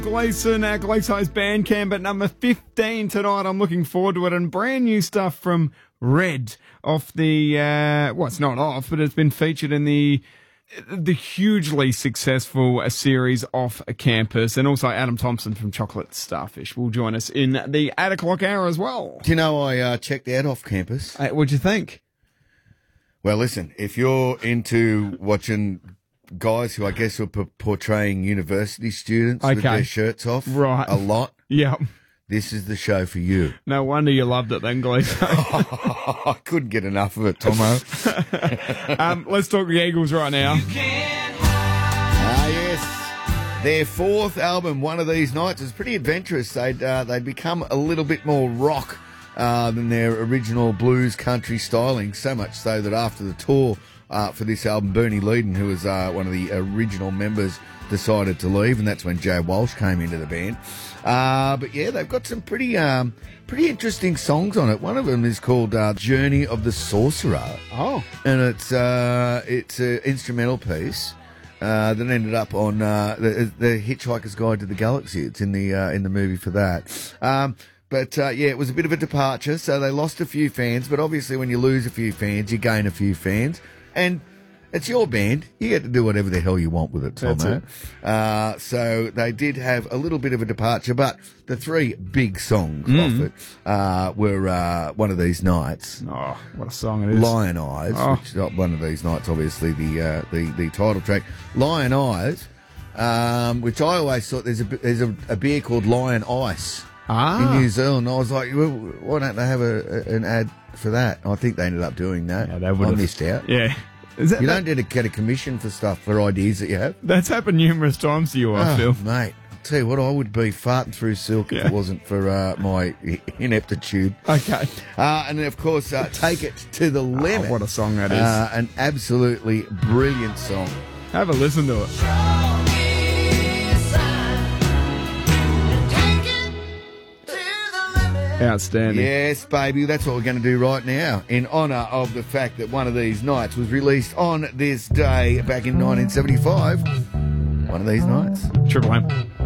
Gleason, our Gleason's Bandcamp at number 15 tonight. I'm looking forward to it. And brand new stuff from Red off the, well, it's not off, but it's been featured in the hugely successful series Off Campus. And also Adam Thompson from Chocolate Starfish will join us in the 8 o'clock hour as well. Do you know, I checked out Off Campus. What'd you think? Well, listen, if you're into watching guys who I guess are portraying university students with their shirts off a lot. Yeah. This is the show for you. No wonder you loved it then, Gleason. I couldn't get enough of it, Tomo. Let's talk the Eagles right now. Yes. Their fourth album, One of These Nights, is pretty adventurous. They'd become a little bit more rock than their original blues country styling, so much so that after the tour for this album, Bernie Leadon, who was one of the original members, decided to leave, and that's when Jay Walsh came into the band. But yeah, they've got some pretty interesting songs on it. One of them is called Journey of the Sorcerer. Oh. And it's an instrumental piece that ended up on the Hitchhiker's Guide to the Galaxy. It's in the movie for that. But yeah, it was a bit of a departure, so they lost a few fans, but obviously when you lose a few fans, you gain a few fans. And it's your band. You get to do whatever the hell you want with it, Tomo. So they did have a little bit of a departure, but the three big songs off it were One of These Nights. Oh, what a song it is. Lion Eyes, which is not One of These Nights, obviously the title track. Lion Eyes, which I always thought there's a beer called Lion Ice in New Zealand. I was like, well, why don't they have an ad for that? I think they ended up doing that. Yeah, they would have. I missed out. Yeah. You don't get a commission for stuff, for ideas that you have. That's happened numerous times to you, I feel. Mate, I'll tell you what, I would be farting through silk if it wasn't for my ineptitude. Okay. And then, of course, Take It to the Limit. What a song that is. An absolutely brilliant song. Have a listen to it. Outstanding. Yes, baby, that's what we're going to do right now in honour of the fact that One of These Nights was released on this day back in 1975. One of These Nights. Triple M.